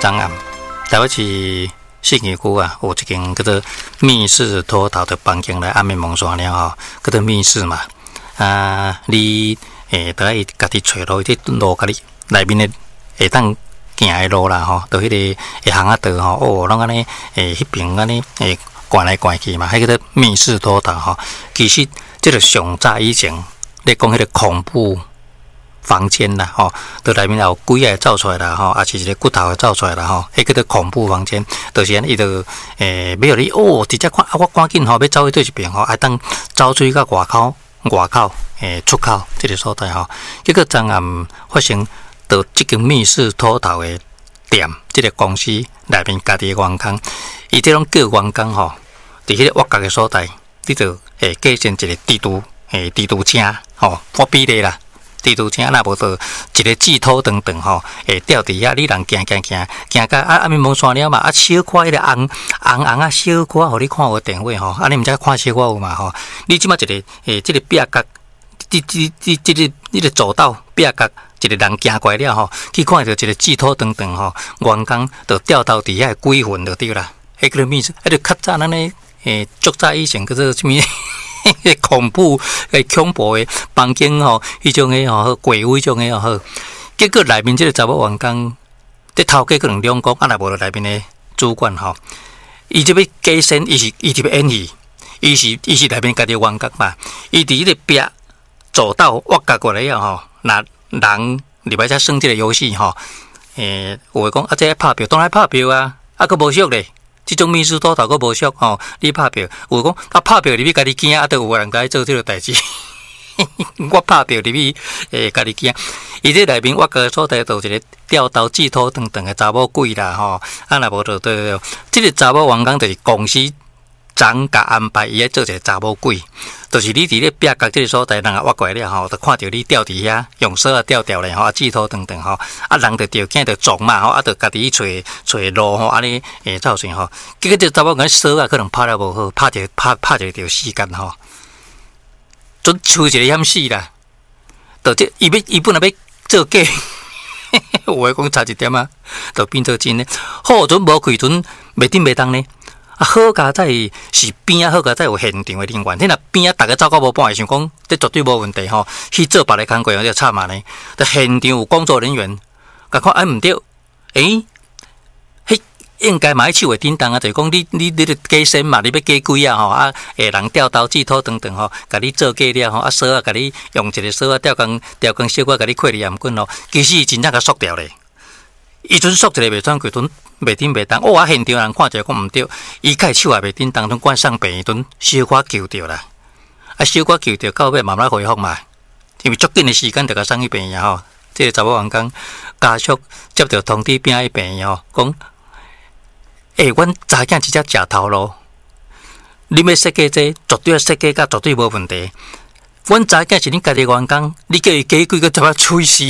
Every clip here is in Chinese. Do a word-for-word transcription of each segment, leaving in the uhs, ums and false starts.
张暗，台北市信义区啊，有一间叫做密室脱逃的房间来暗暝蒙山了吼，叫做密室嘛。啊，你诶，得爱家己找路，即路家己内面的会当行的路啦吼，到迄个会行啊道吼，哦，拢安尼诶，迄边安尼诶，逛来逛去嘛，迄个叫做密室脱逃吼。其实即个上早以前咧讲迄个恐怖房间啦，吼，到内面有鬼会走出来啦，吼，也是一个骨头会走出来啦，吼，迄叫做恐怖房间。就是安尼，伊就诶，要互你哦，直接看啊，我赶紧吼，要走去对一边吼，还当走出去到外口，外口诶出口即个所在吼。结果昨暗发生到即间密室脱逃的店，即个公司内面家己的员工，伊即种叫员工吼，伫迄个挖角的所在，你就诶计算一个地图，诶地图车吼，我比例啦。地图车，若无就一个寄托长长吼，会吊伫遐，你人行行行行到啊，暗暝蒙山了嘛，啊小可迄个红红红啊小可，互你看有电话吼，啊你毋知看小可有嘛吼？你即马一个诶，即、这个壁角，即即即即个迄个走道壁角，一个人行过了吼，去看到一个寄托长长吼，员工就吊到伫遐鬼魂就对啦，迄个秘书，迄个较早咱咧诶，足早以前叫做啥物？恐怖诶，恐怖诶房间吼，迄种诶吼，鬼屋迄种诶吼，结果内面即个查某员工，即头家可能两讲，啊，若无就内面诶主管吼，伊即要加薪，伊是伊就要演戏，伊是伊是内面家己员工嘛，伊伫迄个壁走道挖角过来啊吼，若人入来才算即个游戏吼，诶，有诶讲啊，这拍票，当然拍票啊，啊，佫无俗咧。即种密室脱逃佫无俗吼，你拍票，有讲啊拍票入去家己惊，啊，都有人甲伊做即个代志。我拍票入去诶，家己惊。伊这内面我个所在就一个吊刀寄托长长诶查某鬼啦吼，啊若无就对对，即个查某员工就是公司长甲安排伊来做一个查某鬼，就是你伫咧壁角即个所在，人啊挖过来了吼，就看到你吊伫遐，用绳啊吊吊咧吼，寄托长长吼，啊人就着惊着撞嘛吼，啊着家己去找找路吼，安尼诶造成吼，结果这查某个绳啊可能拍了无好，拍着拍拍着着死干吼，准出一个险死啦，就这伊要伊本来要做假，有诶讲差一点啊，就变做真诶，好准无开准袂顶袂当呢。啊，好佳在是边啊，好佳在有现场的人员。你若边啊，大家走到无半会想讲，这绝对无问题吼。去做别个工作，就惨嘛呢。在现场有工作人员，甲看哎毋对，诶，迄应该嘛去手会叮当啊，就是讲你你你咧加薪嘛，你要加几啊吼啊，下人吊刀寄托等等吼，甲你做假了吼，啊锁啊，甲你用一个锁啊吊工吊工小可甲你开离鑰棍咯，其实真正甲缩掉咧。伊阵缩一个袂转过，阵袂顶袂当。哦，啊现场人看者讲毋对，伊开手也袂顶当，阵关上病院，阵小可救着啦。啊，小可救着到尾慢慢恢复嘛，因为足紧的时间就甲送去病院吼。即、这个查某员工家属接到通知，边去病院吼，讲，诶、欸，阮查囝真正食头路，你要设计这，绝对要设计甲绝对无问题。阮查囝是恁家己员工，你叫伊加几个怎么吹死？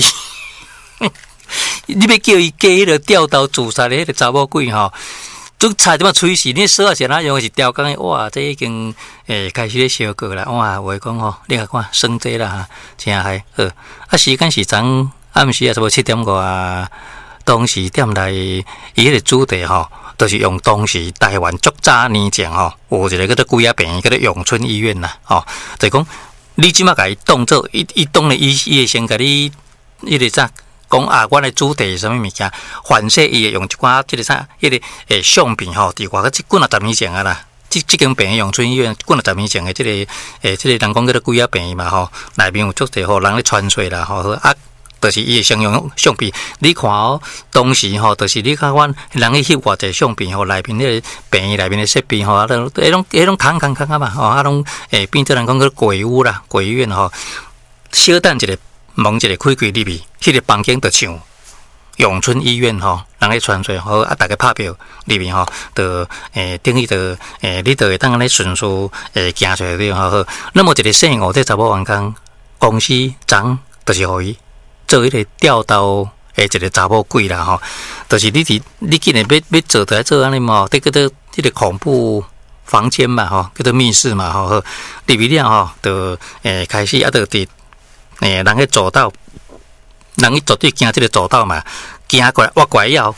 你要叫伊加迄个吊刀自杀的迄个查某鬼吼，总差点仔吹死。你说啊是哪用是吊工的？哇，这已经诶、欸、开始咧烧过啦。哇，话讲吼，你看看算这啦哈，真嗨好。啊，时间是昨暗时啊，差不多七点外，当时店内伊迄个主题吼，都、就是用当时台湾足早年前吼，有一个叫做鬼仔病院，叫做永春医院啦，吼，就是讲你即马甲伊当做伊伊当咧伊伊会先甲你迄个啥？讲啊，阮的主题是啥物物件？反射伊会用一寡即个啥，迄、那个诶相片吼，伫外个即几啊十年前啊啦，即即间病院永春医院几啊十年前的即、这个诶，即、这个人讲叫做鬼仔病院嘛吼，内面有足侪吼人咧传说啦吼，啊，就是伊会先用相片，你看哦，当时吼，就是你看阮人去翕偌济相片吼，内面迄个病院内面的设备吼，啊，迄种迄种空空空空嘛，吼，啊，拢诶变做人讲叫鬼屋啦，鬼院吼，小等一个。门一个开开入去，迄、那个房间就像永春医院吼，人咧传说吼，啊，大家拍票入面吼，就诶，等于就诶，你就会当安尼顺序诶行出来对吼。那么一个姓吴这查某员工，公司长就是互伊做迄个吊刀诶一个查某鬼啦吼，就是你伫你竟然要要做在做安尼嘛，这个叫做迄个恐怖房间嘛吼，叫做密室嘛吼，入去了吼，就诶开始啊，就伫。诶，人去走道，人去绝对行即个走道嘛，行过来挖过来以后，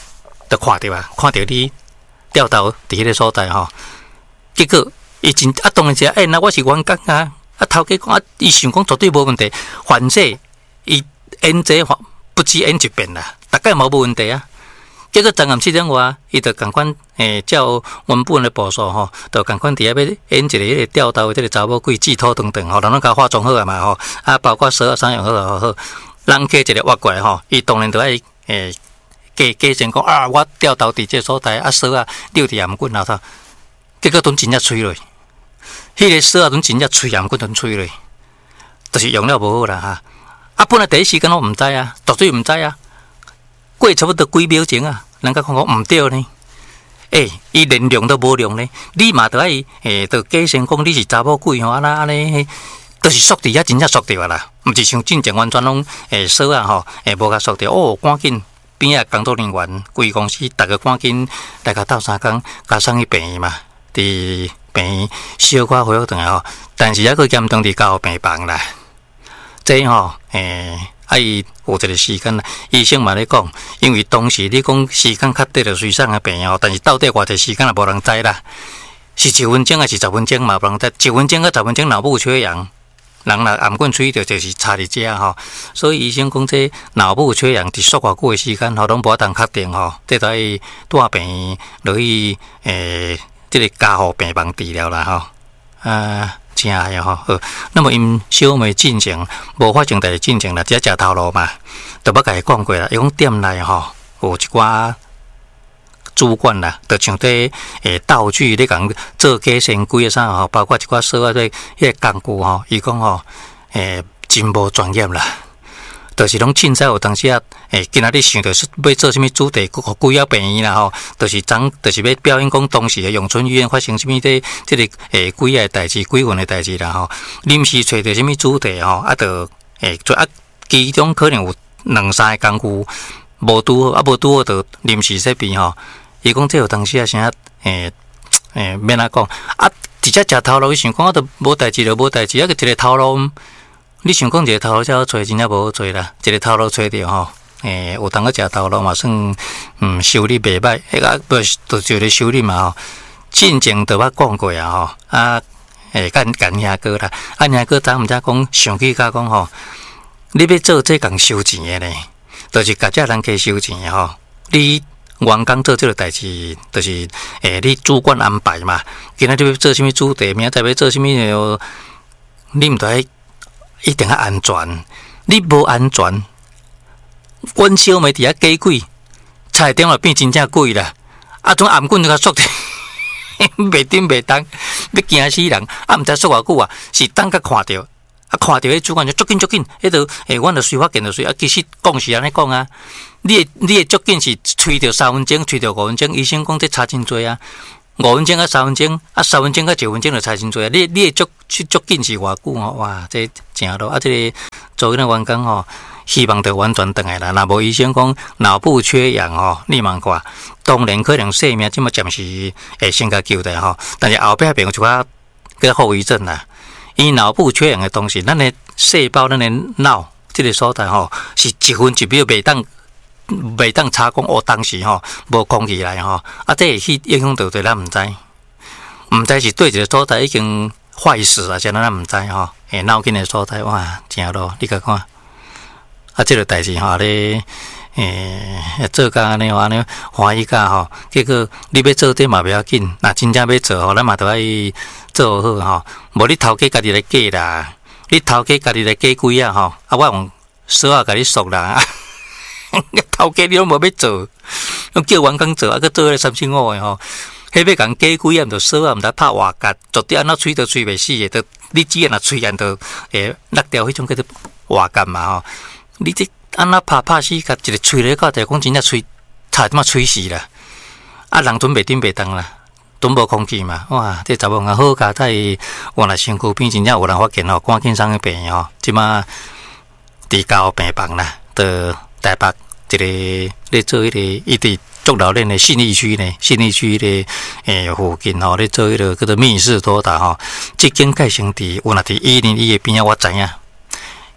就看到啊，看到你掉头伫迄个所在吼，结果伊真啊，当然是哎，那我是员工啊，啊头家讲啊，伊想讲绝对无问题，反正伊演这不止演一遍啦，大概无无问题啊。结果昨暗七点外，伊就共款诶，照原本的步数吼，就共款伫遐要演一个迄个吊刀的这个查某鬼祭土等等吼，人拢甲化妆好啊嘛吼，啊包括蛇啊啥样好啊好，人客一个挖过来吼，伊当然就爱诶加加先讲啊，我吊刀伫这所在啊蛇啊溜伫颔棍后头，结果拢真正吹落，迄个蛇啊拢真正吹颔棍拢吹落，就是用了无好啦哈。啊，本来第一时间我毋知啊，绝对毋知啊。过差不多几秒钟啊，人家讲讲毋对呢，诶、欸，伊连量都无量呢，你嘛得爱诶，就假先讲你是查某鬼吼，安那安尼，都是缩伫遐真正缩着啊啦，毋是像进前完全拢诶锁啊吼，诶无甲缩着，哦，赶紧边仔工作人员，规公司逐个赶紧来甲斗相共，甲送去病院嘛，伫病院小可恢复转来吼，但是抑个严重伫加护病房啦，这吼诶。啊，伊有一个时间啦，医生嘛咧讲，因为当时你讲时间较短着随送个病哦，但是到底偌济时间也无人知啦，是一分钟还是十分钟嘛无人知，一分钟到十分钟脑部缺氧，人若颔棍吹着就是差伫遮吼，所以医生讲这脑部缺氧伫缩偌久的时间吼，拢无法当确定吼，这就要带病院落去诶，这个加护病房治疗啦吼，啊。真诶吼，好，那么因小妹进前无发生代志进前啦，只食头路嘛，就捌甲伊讲过啦。伊讲店内吼有一寡主管啦，就像这诶道具咧讲做假仙龟啊啥吼，包括一寡锁啊这迄个工具吼，伊讲吼诶真无专业啦。就是拢凊彩有当时啊，诶，今仔日想着是要做啥物主题，互规啊病院啦吼，就是讲，就是要表演讲当时的永春医院发生啥物这这个诶鬼啊代志、鬼魂的代志啦吼，临时找着啥物主题吼，啊，就诶，做啊，其中可能有两三个工具无拄好，啊无拄好就临时设备吼。伊讲这有当时啊，啥诶诶免啊讲，啊，直接食头路，伊想讲啊，都无代志就无代志，啊个一个头路。你想讲一个头路才好找，真正无好找啦。一个头路找着吼，诶、欸，有当个食头路嘛，算嗯收入袂歹，迄个不就就个收入嘛吼。进前都捌讲过啊吼，啊诶，干干兄哥啦，啊兄哥昨毋则讲上去甲讲吼，你要做这共收钱诶咧，就是甲遮人客收钱诶吼。你员工做这个代志，就是诶、欸，你主管安排嘛。今仔日要做啥物主题，明仔载要做啥物，你毋得。一定要安全，你无安全，阮小妹伫遐假鬼，差一点就变真正鬼啦！啊，种颔棍就甲缩着，袂顶袂当，要惊死人！啊，毋知缩偌久啊，是等甲看着，啊，看着迄主管就足紧足紧，迄度诶，阮就随法见就随，啊，其实讲是安尼讲啊，你诶你诶足紧是吹着三分钟，吹着五分钟，医生讲这差真多啊。五分钟啊，三分钟啊，三分钟啊，九分钟就差真多啊！你你足去足紧是偌久吼？哇，这正咯！啊，这个做迄个员工吼，希望就完全转来啦。若无医生讲脑部缺氧吼，你茫看，当然可能性命即么暂时会先甲救的吼，但是后壁变有一寡个后遗症啦。伊脑部缺氧的东西，咱的细胞，咱的脑这个所在吼，是一分一秒袂当。袂当查讲哦，当时吼无空起来吼，啊，这会去影响到对咱毋知，毋知是对一个所在已经坏死啊，啥咱毋知吼，诶，脑筋的所在哇，正咯，你甲看，啊，这个代志吼咧，诶，做甲安尼安尼欢喜甲吼，结果你要做这嘛不要紧，若真正要做吼，咱嘛都爱做好吼，无你头家家己来假啦，你头家家己来假鬼啊吼，啊，我用锁啊甲你锁啦。头家你拢无要做，叫员工做，啊，佮做咧三四五个吼，迄要共假鬼啊，毋着锁啊，毋得拍活夹，绝对安怎吹都吹袂死的，都你只要若吹人就诶落掉迄种叫做活夹嘛吼，你这安怎拍拍死，甲一个吹咧到地讲真正吹，差点仔吹死啦，啊，人准袂顶袂当啦，准无空气嘛，哇，这查某人好佳哉，原来身躯边真正有人发现吼，赶紧送去病院吼，即马伫加护病房啦，伫台北。一个咧做迄个，伊伫竹老练的信义区呢，信义区咧诶附近吼，咧做迄个叫做密室拖打吼。即间盖成伫，我若伫一零一的边仔，我知影。伊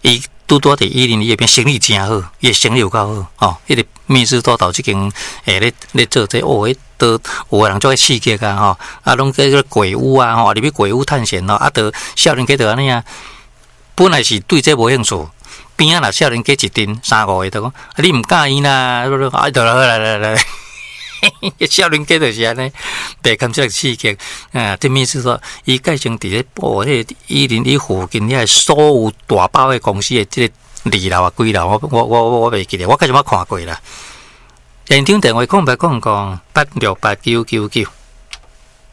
拄拄伫一零一那边生意真好，伊生意有够好哦。迄、那个密室大道即间诶咧咧做这哦，迄都有个人做刺激啊吼，啊拢叫做鬼屋啊吼，入去鬼屋探险咯，啊，都少年家就安尼啊，本来是对这无兴趣。边啊，若少年家一阵三五个，就讲啊，你毋介意啦，啊，得来来来来，少年家就是安尼，白堪这个刺激啊！这面是说，伊改成伫咧报迄一零一附近遐所有大包的公司的即个二楼啊、几楼，我我我我袂记得，我开始捌看过啦。现场电话空白空空八六八九九九。